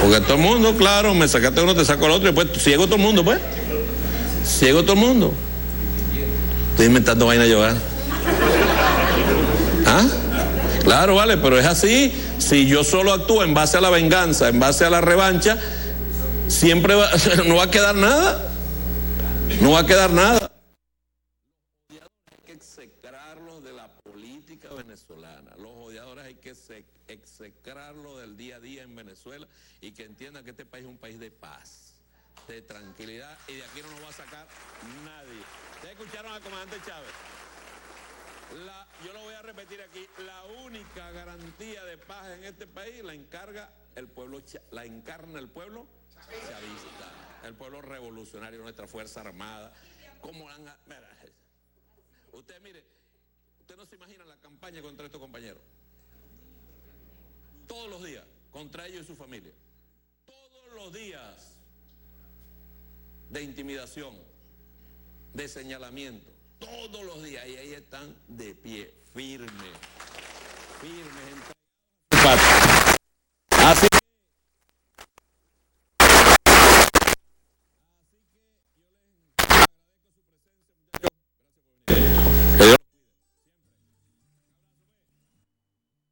Porque todo el mundo, claro, me sacaste uno, te saco el otro, y después ciego todo el mundo, pues. Ciego todo el mundo. Estoy inventando vaina yo, ¿ah? ¿Ah? Claro, vale, pero es así. Si yo solo actúo en base a la venganza, en base a la revancha, siempre no va a quedar nada. No va a quedar nada. Hay que execrarlos de la política venezolana. Los odiadores hay que execrarlos del día a día en Venezuela y que entiendan que este país es un país de paz, de tranquilidad, y de aquí no nos va a sacar nadie. ¿Ustedes escucharon al comandante Chávez? Yo lo voy a repetir aquí, la única garantía de paz en este país la encarna el pueblo chavista, el pueblo revolucionario, nuestra Fuerza Armada. Usted mire, usted no se imagina la campaña contra estos compañeros. Todos los días, contra ellos y su familia. Todos los días de intimidación, de señalamiento. Todos los días, y ahí están de pie, firmes en